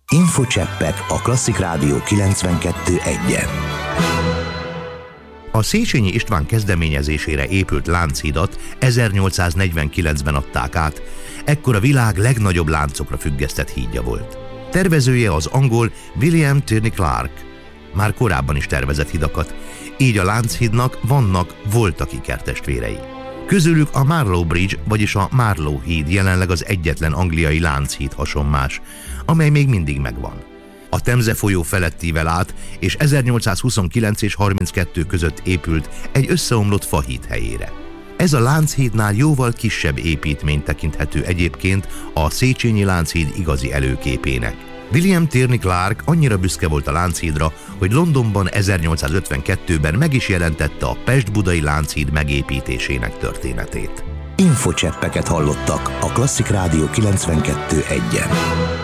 Infocseppek a Klasszik Rádió 92.1-en. A Széchenyi István kezdeményezésére épült Lánchidat 1849-ben adták át, ekkor a világ legnagyobb láncokra függesztett hídja volt. Tervezője az angol William Tierney Clark. Már korábban is tervezett hidakat, így a Lánchídnak voltak ikertestvérei. Közülük a Marlow Bridge, vagyis a Marlow híd jelenleg az egyetlen angliai Lánchíd hasonmás, amely még mindig megvan. A Temze folyó felett ível át, és 1829 és 32 között épült egy összeomlott fahíd helyére. Ez a Lánchídnál jóval kisebb építmény tekinthető egyébként a Széchenyi Lánchíd igazi előképének. William Tierney Clark annyira büszke volt a Lánchídra, hogy Londonban 1852-ben meg is jelentette a Pest-budai Lánchíd megépítésének történetét. Infocseppeket hallottak a Klasszik Rádió 92.1-en.